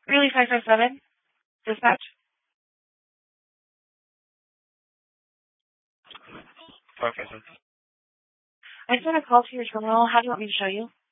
Really 557? Dispatch? Perfect. I sent a call to your terminal. How do you want me to show you?